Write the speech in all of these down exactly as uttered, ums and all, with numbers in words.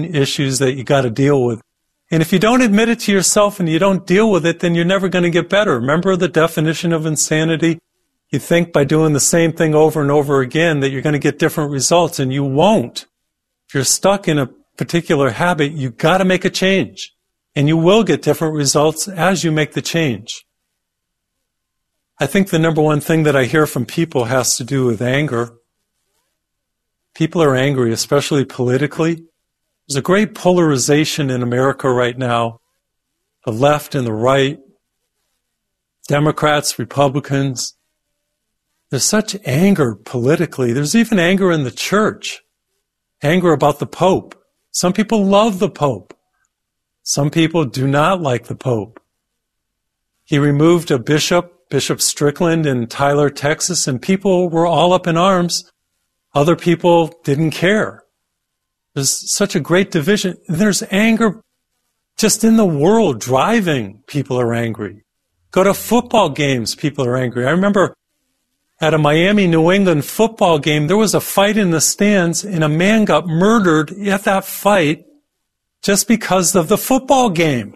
underlying issues that you got to deal with. And if you don't admit it to yourself and you don't deal with it, then you're never going to get better. Remember the definition of insanity? You think by doing the same thing over and over again that you're going to get different results, and you won't. If you're stuck in a particular habit, you got to make a change. And you will get different results as you make the change. I think the number one thing that I hear from people has to do with anger. People are angry, especially politically. There's a great polarization in America right now. The left and the right, Democrats, Republicans. There's such anger politically. There's even anger in the church. Anger about the Pope. Some people love the Pope. Some people do not like the Pope. He removed a bishop, Bishop Strickland in Tyler, Texas, and people were all up in arms. Other people didn't care. There's such a great division. There's anger just in the world. Driving, people are angry. Go to football games, people are angry. I remember at a Miami-New England football game, there was a fight in the stands, and a man got murdered at that fight just because of the football game.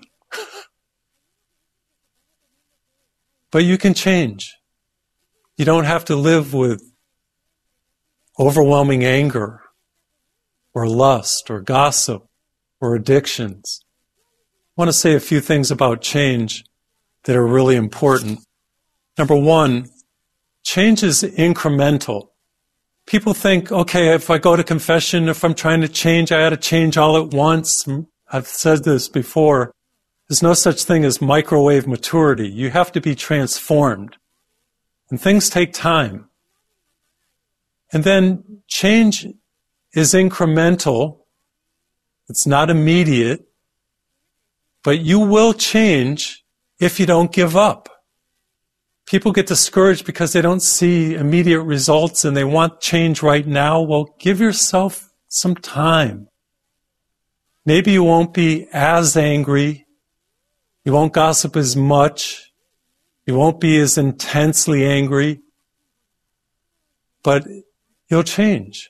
But you can change. You don't have to live with overwhelming anger or lust or gossip or addictions. I want to say a few things about change that are really important. Number one, change is incremental. People think, okay, if I go to confession, if I'm trying to change, I got to change all at once. I've said this before. There's no such thing as microwave maturity. You have to be transformed. And things take time. And then change is incremental. It's not immediate. But you will change if you don't give up. People get discouraged because they don't see immediate results and they want change right now. Well, give yourself some time. Maybe you won't be as angry. You won't gossip as much. You won't be as intensely angry. But you'll change.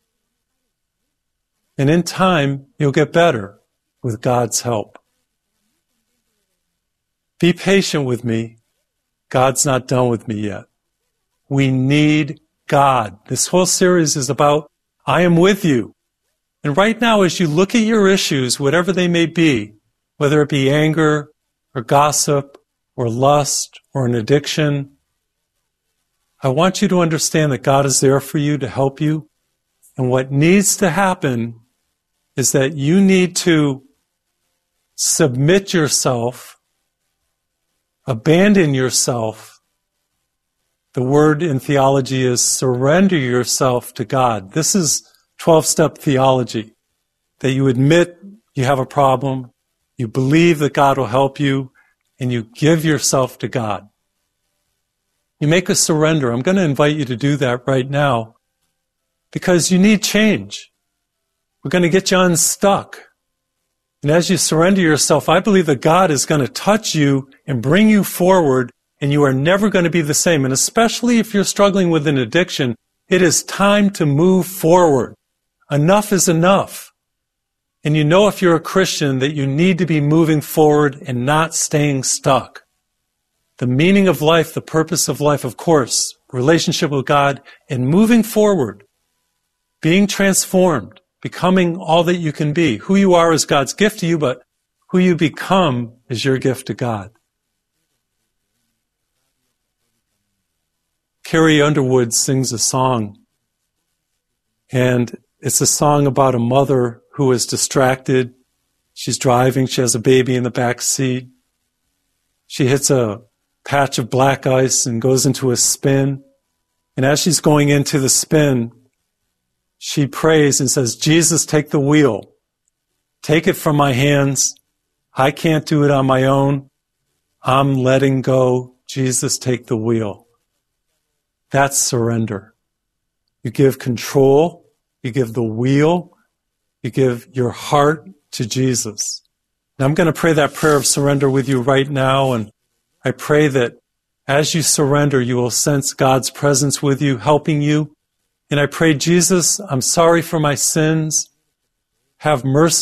And in time, you'll get better with God's help. Be patient with me. God's not done with me yet. We need God. This whole series is about, I am with you. And right now, as you look at your issues, whatever they may be, whether it be anger or gossip or lust or an addiction, I want you to understand that God is there for you to help you. And what needs to happen is that you need to submit yourself, abandon yourself. The word in theology is surrender yourself to God. This is twelve-step theology, that you admit you have a problem, you believe that God will help you, and you give yourself to God. You make a surrender. I'm going to invite you to do that right now because you need change. We're going to get you unstuck. And as you surrender yourself, I believe that God is going to touch you and bring you forward, and you are never going to be the same. And especially if you're struggling with an addiction, it is time to move forward. Enough is enough. And you know if you're a Christian that you need to be moving forward and not staying stuck. The meaning of life, the purpose of life, of course, relationship with God, and moving forward, being transformed, becoming all that you can be. Who you are is God's gift to you, but who you become is your gift to God. Carrie Underwood sings a song, and it's a song about a mother who is distracted. She's driving. She has a baby in the back seat. She hits a patch of black ice and goes into a spin. And as she's going into the spin, she prays and says, Jesus, take the wheel. Take it from my hands. I can't do it on my own. I'm letting go. Jesus, take the wheel. That's surrender. You give control. You give the wheel. You give your heart to Jesus. Now I'm going to pray that prayer of surrender with you right now, and I pray that as you surrender, you will sense God's presence with you, helping you. And I pray, Jesus, I'm sorry for my sins. Have mercy